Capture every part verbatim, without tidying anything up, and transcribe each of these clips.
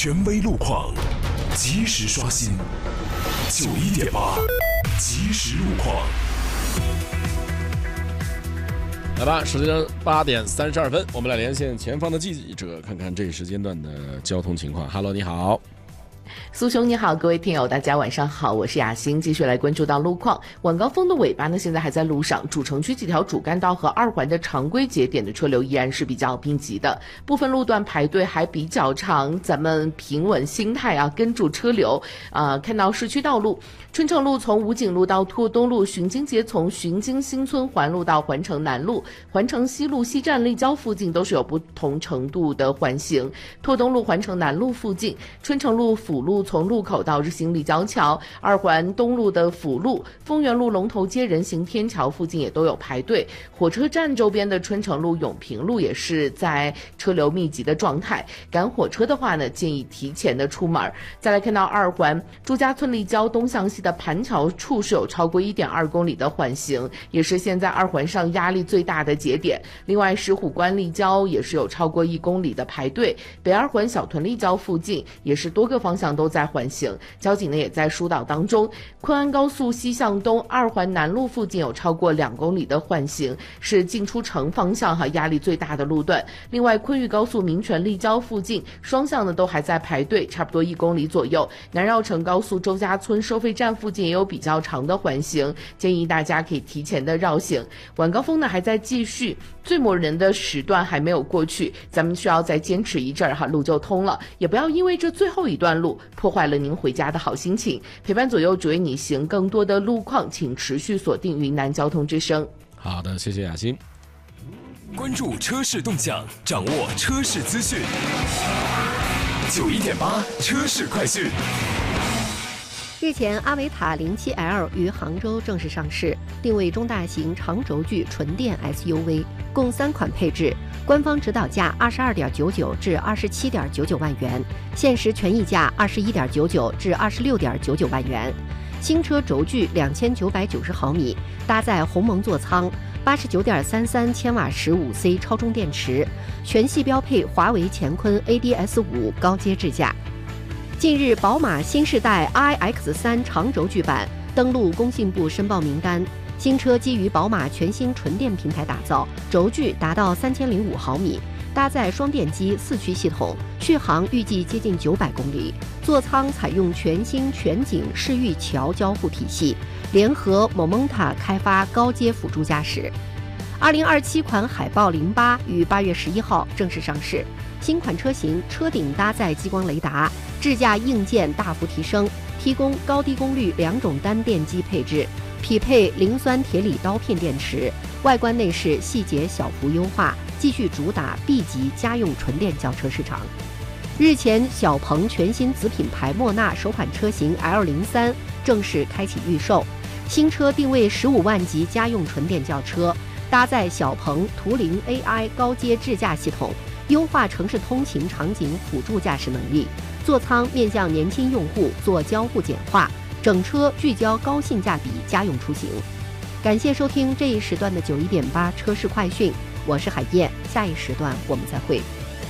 权威路况，及时刷新。九一点八，及时路况。 来吧，时间八点三十二分，我们来连线前方的记者，看看这一时间段的交通情况。Hello， 你好。 苏兄你好，各位听友大家晚上好，我是雅欣，继续来关注到路况。晚高峰的尾巴呢，现在还在路上，主城区几条主干道和二环的常规节点的车流依然是比较密集的，部分路段排队还比较长，咱们平稳心态啊，跟住车流。呃，看到市区道路，春城路从武警路到拓东路，巡经街从巡经新村环路到环城南路，环城西路西站立交附近都是有不同程度的缓行。拓东路环城南路附近，春城路辅路从路口到日行立交桥，二环东路的辅路、丰原路龙头街人行天桥附近也都有排队。火车站周边的春城路、永平路也是在车流密集的状态。赶火车的话呢，建议提前的出门。再来看到二环朱家村立交东向西的盘桥处是有超过 一点二公里的缓行，也是现在二环上压力最大的节点。另外石虎关立交也是有超过一公里的排队。北二环小屯立交附近也是多个方向都在缓行，交警呢也在疏导当中。昆安高速西向东二环南路附近有超过两公里的缓行，是进出城方向哈压力最大的路段。另外昆玉高速民权立交附近双向呢都还在排队，差不多一公里左右。南绕城高速周家村收费站附近也有比较长的缓行，建议大家可以提前的绕行。晚高峰呢还在继续，最磨人的时段还没有过去，咱们需要再坚持一阵儿哈，路就通了。也不要因为这最后一段路破坏了您回家的好心情。陪伴左右，只为你行。更多的路况，请持续锁定云南交通之声。 好的，谢谢雅欣。 关注车市动向，掌握车市资讯。九一点八车市快讯。 日前，阿维塔 零七 L 于杭州正式上市，定位中大型长轴距纯电 S U V， 共三款配置，官方指导价二十二点九九至二十七点九九万元，限时权益价二十一点九九至二十六点九九万元。新车轴距两千九百九十毫米，搭载鸿蒙座舱，八十九点三三千瓦时五 C 超充电池，全系标配华为乾坤 A D S 五 高阶智驾。近日，宝马新世代 I X 三 长轴距版登陆工信部申报名单。新车基于宝马全新纯电平台打造，轴距达到三千零五毫米，搭载双电机四驱系统，续航预计接近九百公里。座舱采用全新全景视域桥交互体系，联合 Momenta 开发高阶辅助驾驶。二零二七款海豹零八于八月十一号正式上市。新款车型车顶搭载激光雷达，智驾硬件大幅提升，提供高低功率两种单电机配置，匹配磷酸铁锂刀片电池。外观内饰细节小幅优化，继续主打 B 级家用纯电轿车市场。日前，小鹏全新子品牌莫纳首款车型 L 零三 正式开启预售。新车定位十五万级家用纯电轿车，搭载小鹏图灵 A I 高阶智驾系统，优化城市通勤场景辅助驾驶能力。座舱面向年轻用户做交互简化，整车聚焦高性价比家用出行。感谢收听这一时段的九一点八车市快讯，我是海燕，下一时段我们再会。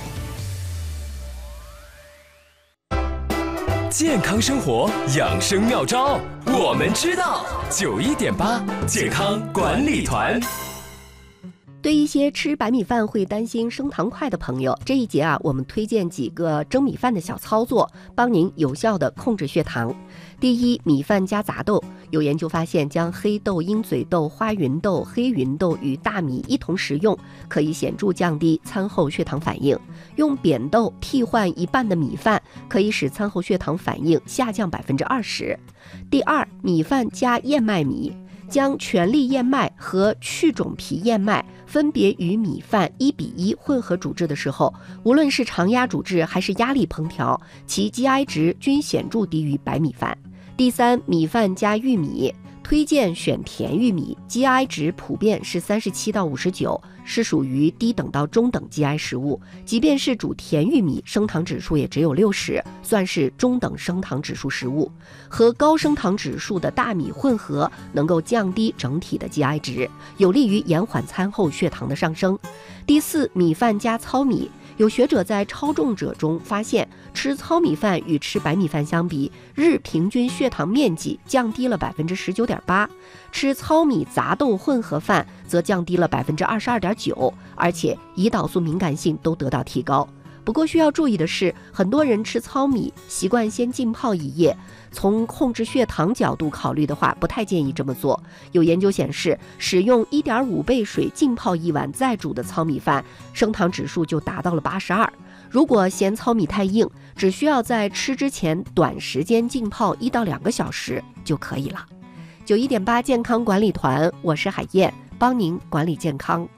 健康生活养生妙招，我们知道。九一点八健康管理团。 对一些吃白米饭会担心升糖快的朋友，这一节啊，我们推荐几个蒸米饭的小操作，帮您有效的控制血糖。第一，米饭加杂豆。有研究发现，将黑豆、鹰嘴豆、花芸豆、黑芸豆与大米一同食用，可以显著降低餐后血糖反应。用扁豆替换一半的米饭，可以使餐后血糖反应下降百分之二十。第二，米饭加燕麦米。将全粒燕麦和去种皮燕麦分别与米饭一比一混合煮制的时候，无论是常压煮制还是压力烹调，其 G I 值均显著低于白米饭。第三，米饭加玉米。推荐选甜玉米 ，G I 值普遍是三十七到五十九，是属于低等到中等 G I 食物。即便是煮甜玉米，升糖指数也只有六十，算是中等升糖指数食物。和高升糖指数的大米混合，能够降低整体的 G I 值，有利于延缓餐后血糖的上升。第四，米饭加糙米。 有学者在超重者中发现，吃糙米饭与吃白米饭相比，日平均血糖面积降低了百分之十九点八，吃糙米杂豆混合饭则降低了百分之二十二点九，而且胰岛素敏感性都得到提高。不过需要注意的是，很多人吃糙米习惯先浸泡一夜，从控制血糖角度考虑的话，不太建议这么做。有研究显示，使用 一点五 倍水浸泡一晚再煮的糙米饭，升糖指数就达到了八十二。如果嫌糙米太硬，只需要在吃之前短时间浸泡一到两个小时就可以了。九一点八健康管理团，我是海燕，帮您管理健康。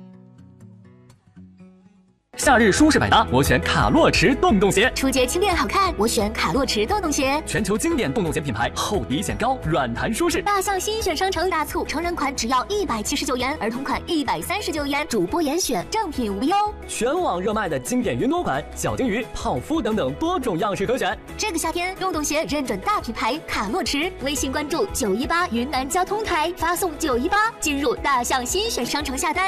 夏日舒适百搭，我选卡洛驰洞洞鞋。 出街轻便好看，我选卡洛驰洞洞鞋。 全球经典洞洞鞋品牌，厚底显高，软弹舒适。 大象新选商城大促，成人款只要一百七十九元，儿童款一百三十九元，主播严选，正品无忧。 全网热卖的经典云朵款、小金鱼、泡芙等等多种样式可选。 这个夏天，洞洞鞋认准大品牌卡洛驰，微信关注九一八云南交通台，发送九一八进入大象新选商城下单。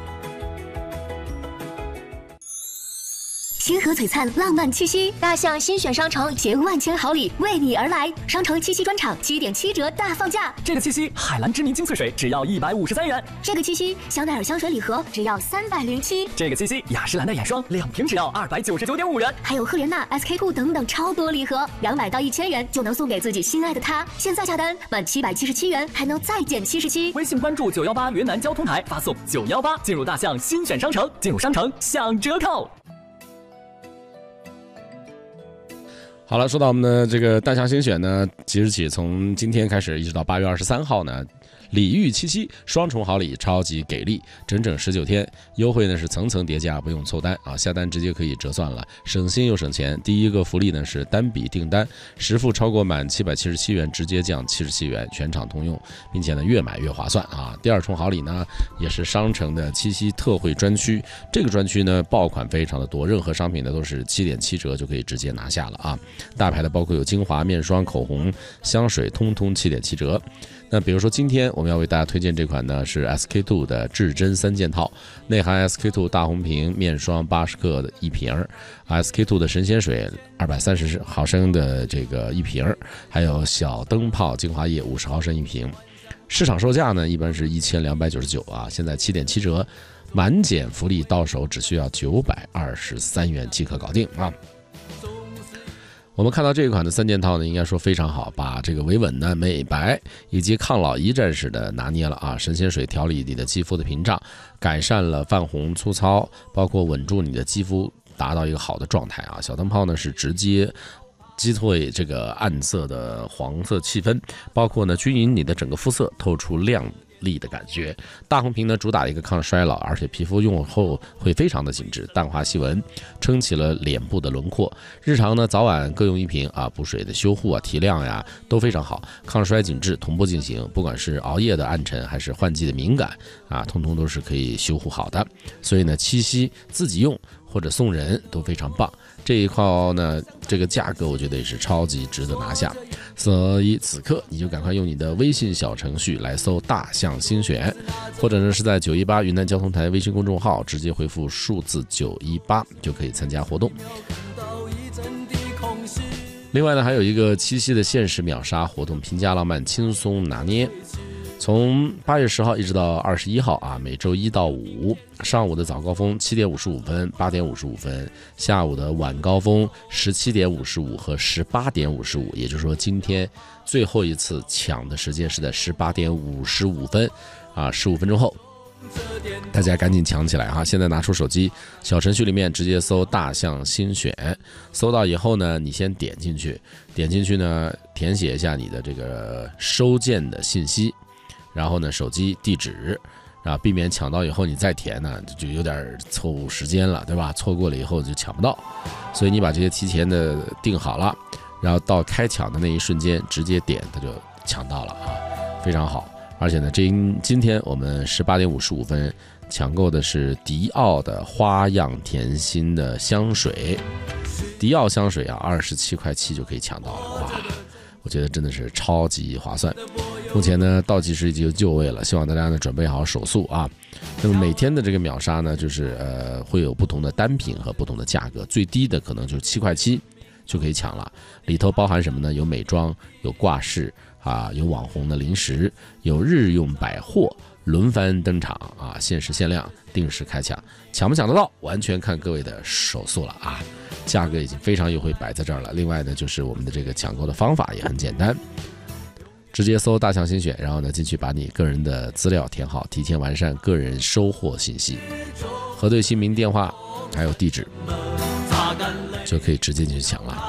星河璀璨，浪漫气息，大象新选商城携万千好礼为你而来。商城七夕专场七点七折大放价， 这个七夕海蓝之谜精粹水只要一百五十三元， 这个七夕香奈儿香水礼盒只要三百零七， 这个七夕雅诗兰黛眼霜两瓶只要二百九十九点五元， 还有赫莲娜 S K two 等等超多礼盒，两百到一千元就能送给自己心爱的他。现在下单满七百七十七元还能再减七十七。 微信关注九一八云南交通台，发送九一八进入大象新选商城，进入商城享折扣。 好了，说到我们的这个大象新选呢，即日起从今天开始一直到八月二十三号呢，礼遇七夕，双重好礼，超级给力，整整十九天，优惠呢是层层叠加，不用凑单啊，下单直接可以折算了，省心又省钱。第一个福利呢是单笔订单，实付超过满七百七十七元直接降七十七元，全场通用，并且呢越买越划算啊。第二重好礼呢也是商城的七夕特惠专区，这个专区呢爆款非常的多，任何商品呢都是七点七折就可以直接拿下了啊。大牌的包括有精华、面霜、口红、香水，通通七点七折。那比如说今天我们要为大家推荐这款呢是 S K two 的至臻三件套，内含 S K two 大红瓶面霜八十克的一瓶 ，S K two 的神仙水二百三十毫升的这个一瓶，还有小灯泡精华液五十毫升一瓶。市场售价呢一般是一千两百九十九啊，现在七点七折，满减福利到手只需要九百二十三元即可搞定啊。我们看到这一款的三件套呢，应该说非常好，把这个维稳的、美白以及抗老一站式的拿捏了啊。神仙水调理你的肌肤的屏障，改善了泛红、粗糙，包括稳住你的肌肤，达到一个好的状态啊。小灯泡呢是直接击退这个暗色的黄色气氛，包括呢均匀你的整个肤色，透出亮力的感觉。大红瓶呢主打一个抗衰老，而且皮肤用后会非常的紧致，淡化细纹，撑起了脸部的轮廓。日常呢早晚各用一瓶啊，补水的修护啊、提亮呀都非常好，抗衰紧致同步进行，不管是熬夜的暗沉还是换季的敏感啊，通通都是可以修护好的。所以呢，七夕自己用或者送人都非常棒。这一套呢，这个价格我觉得也是超级值得拿下，所以此刻你就赶快用你的微信小程序来搜大象新选，或者呢是在九一八云南交通台微信公众号直接回复数字九一八就可以参加活动。另外呢，还有一个七夕的限时秒杀活动，平价浪漫轻松拿捏。从八月十号一直到二十一号啊，每周一到五上午的早高峰七点五十五分、八点五十五分，下午的晚高峰十七点五十五和十八点五十五，也就是说今天最后一次抢的时间是在十八点五十五分啊，十五分钟后。大家赶紧抢起来哈！现在拿出手机，小程序里面直接搜大象新选，搜到以后呢，你先点进去，点进去呢，填写一下你的这个收件的信息，然后呢，手机地址，啊，避免抢到以后你再填呢，就有点错误时间了，对吧？错过了以后就抢不到，所以你把这些提前的定好了，然后到开抢的那一瞬间直接点，它就抢到了啊，非常好。而且呢，这今天我们十八点五十五分抢购的是迪奥的花样甜心的香水，迪奥香水啊，二十七块七就可以抢到了，哇！我觉得真的是超级划算。 目前呢，倒计时已经有就位了，希望大家呢准备好手速啊。那么每天的这个秒杀呢，就是呃会有不同的单品和不同的价格，最低的可能就是七块七就可以抢了。里头包含什么呢？有美妆，有挂饰啊，有网红的零食，有日用百货，轮番登场啊，限时限量，定时开抢，抢不抢得到，完全看各位的手速了啊。价格已经非常优惠摆在这儿了。另外呢，就是我们的这个抢购的方法也很简单。直接搜大象精选，然后呢进去把你个人的资料填好，提前完善个人收货信息，核对姓名、电话还有地址，就可以直接进去抢了。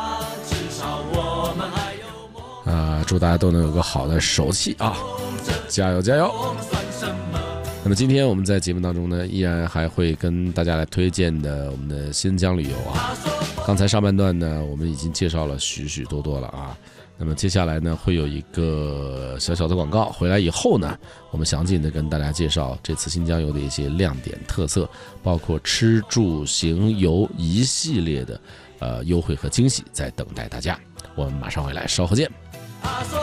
啊，祝大家都能有个好的手气啊！加油加油！那么今天我们在节目当中呢，依然还会跟大家来推荐的我们的新疆旅游啊。刚才上半段呢，我们已经介绍了许许多多了啊。那么接下来呢，会有一个小小的广告，回来以后呢，我们详尽的跟大家介绍这次新疆游的一些亮点特色，包括吃住行游一系列的呃优惠和惊喜在等待大家。我们马上回来，稍后见。